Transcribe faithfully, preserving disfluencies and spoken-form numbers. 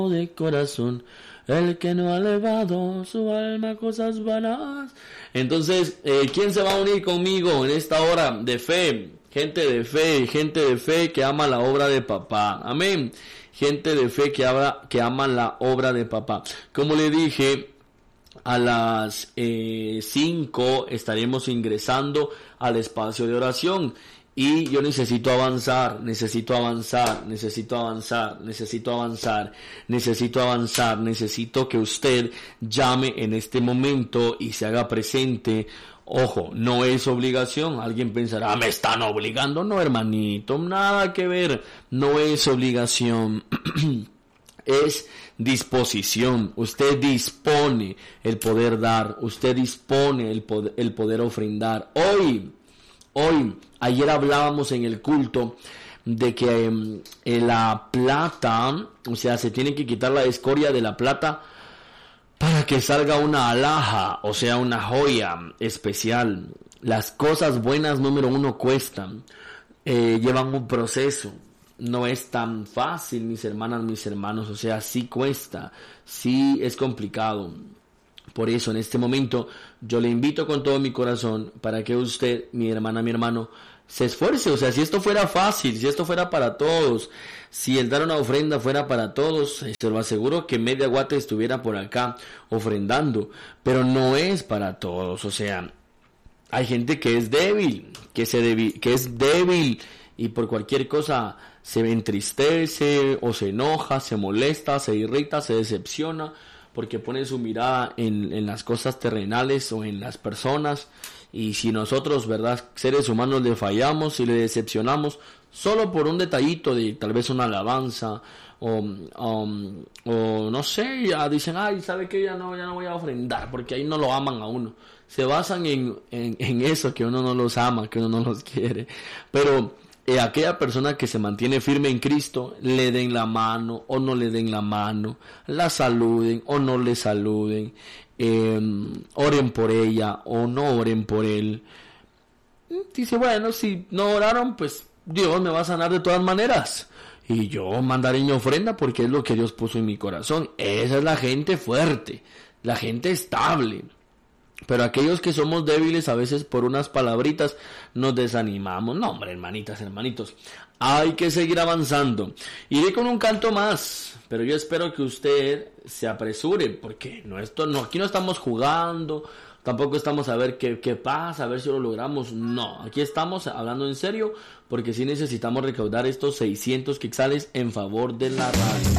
de corazón, el que no ha elevado su alma a cosas vanas. Entonces, eh, ¿quién se va a unir conmigo en esta hora de fe? Gente de fe, gente de fe que ama la obra de papá. Amén. Gente de fe que, habla, que ama la obra de papá. Como le dije, a las cinco eh, estaremos ingresando al espacio de oración. Y yo necesito avanzar, necesito avanzar, necesito avanzar, necesito avanzar, necesito avanzar, necesito que usted llame en este momento y se haga presente. Ojo, no es obligación. Alguien pensará, me están obligando. No, hermanito, nada que ver. No es obligación. Es disposición. Usted dispone el poder dar. Usted dispone el poder, el poder ofrendar. Hoy, hoy, ayer hablábamos en el culto de que eh, la plata, o sea, se tiene que quitar la escoria de la plata para que salga una alhaja, o sea, una joya especial. Las cosas buenas, número uno, cuestan, eh, llevan un proceso. No es tan fácil, mis hermanas, mis hermanos, o sea, sí cuesta, sí es complicado. Por eso, en este momento, yo le invito con todo mi corazón para que usted, mi hermana, mi hermano, se esfuerce. O sea, si esto fuera fácil, si esto fuera para todos, si el dar una ofrenda fuera para todos, se lo aseguro que media guate estuviera por acá ofrendando. Pero no es para todos, o sea, hay gente que es débil, que, se debi- que es débil y por cualquier cosa se entristece o se enoja, se molesta, se irrita, se decepciona, porque pone su mirada en, en las cosas terrenales o en las personas. Y si nosotros, verdad, seres humanos, le fallamos y le decepcionamos solo por un detallito de tal vez una alabanza o, um, o no sé, ya dicen, ay, ¿sabe qué? Ya no, ya no voy a ofrendar porque ahí no lo aman a uno. Se basan en, en, en eso, que uno no los ama, que uno no los quiere. Pero eh, aquella persona que se mantiene firme en Cristo, le den la mano o no le den la mano, la saluden o no le saluden, eh, oren por ella o no oren por él. Dice, bueno, si no oraron, pues Dios me va a sanar de todas maneras. Y yo mandaré mi ofrenda porque es lo que Dios puso en mi corazón. Esa es la gente fuerte, la gente estable. Pero aquellos que somos débiles, a veces por unas palabritas nos desanimamos. No, hombre, hermanitas, hermanitos, hay que seguir avanzando. Iré con un canto más, pero yo espero que usted se apresure, porque no, esto, no, aquí no estamos jugando, tampoco estamos a ver qué, qué pasa, a ver si lo logramos. No, aquí estamos hablando en serio, porque sí necesitamos recaudar estos seiscientos quetzales en favor de la radio.